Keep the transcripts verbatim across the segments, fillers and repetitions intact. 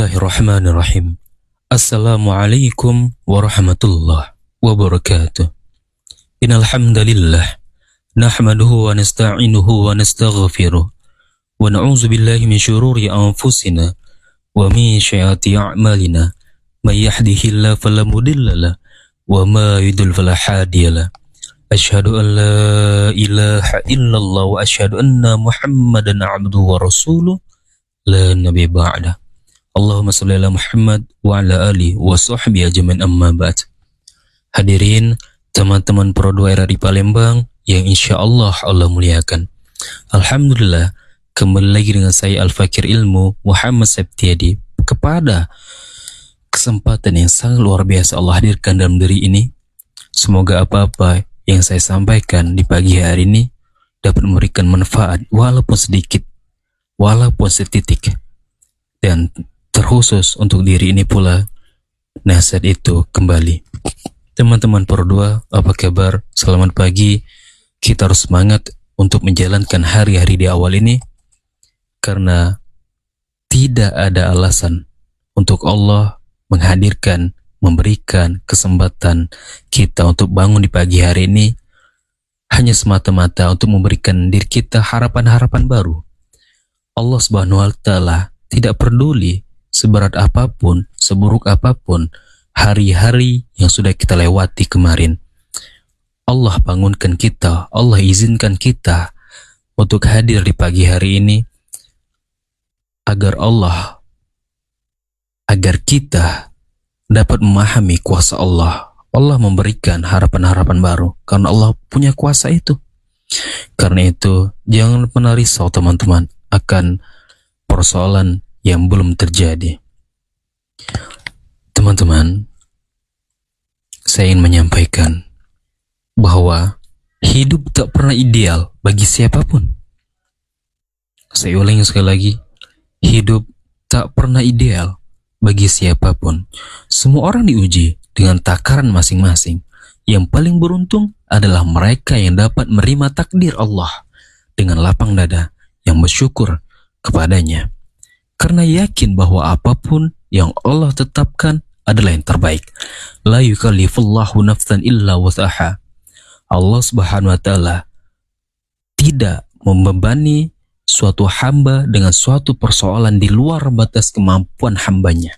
Bismillahirrahmanirrahim. Assalamualaikum warahmatullahi wabarakatuh. Innal hamdalillah nahmaduhu wa nasta'inuhu wa nastaghfiruh wa na'udzu billahi min shururi anfusina wa min sayyiati a'malina. May yahdihillahu fala mudhillalah wa may yudlil fala hadiyalah. Asyhadu an la ilaha illallah wa asyhadu anna Muhammadan 'abduhu wa rasuluh la nabiyya ba'da. Allahumma shalli ala Muhammad wa ala alihi wa sahbihi ajmain, amma ba'd. Hadirin teman-teman Pro dua R A di Palembang yang insya Allah Allah muliakan. Alhamdulillah, kembali lagi dengan saya Al-Fakir Ilmu Muhammad Septiadi kepada kesempatan yang sangat luar biasa Allah hadirkan dalam diri ini. Semoga apa-apa yang saya sampaikan di pagi hari ini dapat memberikan manfaat walaupun sedikit, walaupun setitik. Dan terkhusus untuk diri ini pula nasihat itu kembali. Teman-teman Pro dua, apa kabar? Selamat pagi. Kita harus semangat untuk menjalankan hari-hari di awal ini, karena tidak ada alasan untuk Allah menghadirkan, memberikan kesempatan kita untuk bangun di pagi hari ini hanya semata-mata untuk memberikan diri kita harapan-harapan baru. Allah Subhanahu wa Ta'ala tidak peduli seberat apapun, seburuk apapun hari-hari yang sudah kita lewati kemarin. Allah bangunkan kita, Allah izinkan kita untuk hadir di pagi hari ini agar Allah, agar kita dapat memahami kuasa Allah. Allah memberikan harapan-harapan baru karena Allah punya kuasa itu. Karena itu jangan pernah risau teman-teman akan persoalan yang belum terjadi. Teman-teman, saya ingin menyampaikan bahwa hidup tak pernah ideal bagi siapapun. Saya ulangi sekali lagi, hidup tak pernah ideal bagi siapapun. Semua orang diuji dengan takaran masing-masing. Yang paling beruntung adalah mereka yang dapat menerima takdir Allah dengan lapang dada, yang bersyukur kepadanya, karena yakin bahwa apapun yang Allah tetapkan adalah yang terbaik. La yukallifullahu nafsan illa wus'aha. Allah Subhanahu wa Ta'ala tidak membebani suatu hamba dengan suatu persoalan di luar batas kemampuan hambanya.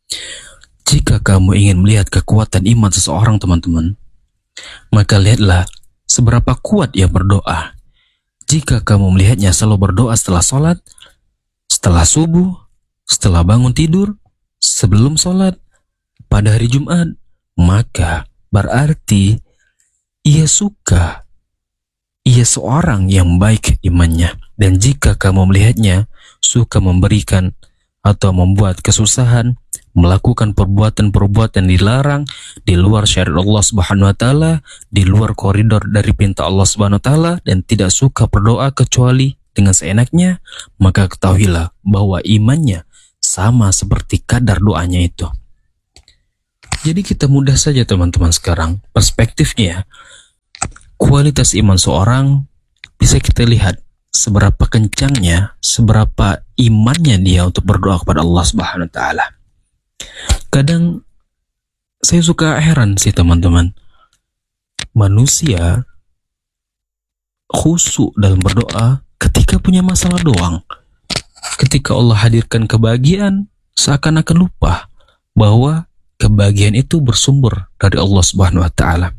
Jika kamu ingin melihat kekuatan iman seseorang, teman-teman, maka lihatlah seberapa kuat ia berdoa. Jika kamu melihatnya selalu berdoa setelah sholat, setelah subuh, setelah bangun tidur, sebelum sholat, pada hari Jumat, maka berarti ia suka, ia seorang yang baik imannya. Dan jika kamu melihatnya suka memberikan atau membuat kesusahan, melakukan perbuatan-perbuatan dilarang di luar syariat Allah Subhanahu wa Ta'ala, di luar koridor dari perintah Allah Subhanahu wa Ta'ala, dan tidak suka berdoa kecuali dengan seenaknya, maka ketahuilah bahwa imannya sama seperti kadar doanya itu. Jadi kita mudah saja teman-teman sekarang perspektifnya, kualitas iman seorang bisa kita lihat seberapa kencangnya, seberapa imannya dia untuk berdoa kepada Allah Subhanahu wa Ta'ala. Kadang saya suka heran sih teman-teman, manusia khusyuk dalam berdoa ketika punya masalah doang. Ketika Allah hadirkan kebahagiaan, seakan-akan lupa bahwa kebahagiaan itu bersumber dari Allah Subhanahu wa Ta'ala.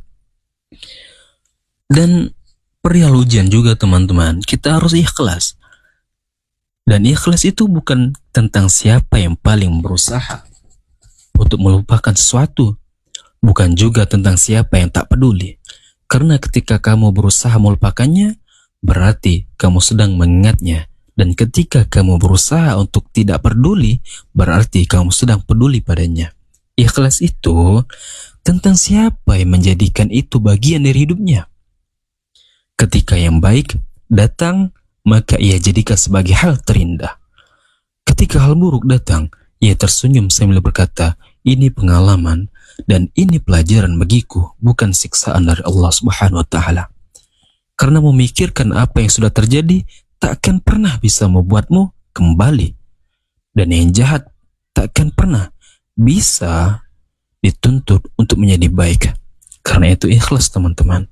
Dan perihal ujian juga teman-teman, kita harus ikhlas. Dan ikhlas itu bukan tentang siapa yang paling berusaha untuk melupakan sesuatu, bukan juga tentang siapa yang tak peduli. Karena ketika kamu berusaha melupakannya, berarti kamu sedang mengingatnya. Dan ketika kamu berusaha untuk tidak peduli, berarti kamu sedang peduli padanya. Ikhlas itu tentang siapa yang menjadikan itu bagian dari hidupnya. Ketika yang baik datang, maka ia jadikan sebagai hal terindah. Ketika hal buruk datang, ia tersenyum sambil berkata, ini pengalaman dan ini pelajaran bagiku, bukan siksaan dari Allah Subhanahu wa Ta'ala. Karena memikirkan apa yang sudah terjadi tak akan pernah bisa membuatmu kembali. Dan yang jahat takkan pernah bisa dituntut untuk menjadi baik. Karena itu ikhlas teman-teman.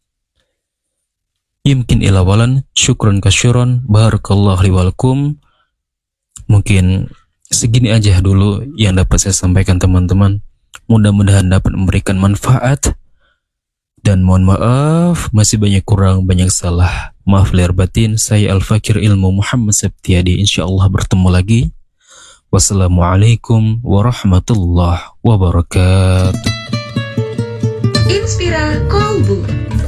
Yumkin ilawalan, syukron kasyuron, barakallahu li walakum. Mungkin segini aja dulu yang dapat saya sampaikan teman-teman. Mudah-mudahan dapat memberikan manfaat. Dan mohon maaf, masih banyak kurang, banyak salah. Maaf lahir batin, saya Al-Fakir Ilmu Muhammad Septiadi. InsyaAllah bertemu lagi. Wassalamualaikum warahmatullahi wabarakatuh. Inspira Kolbu.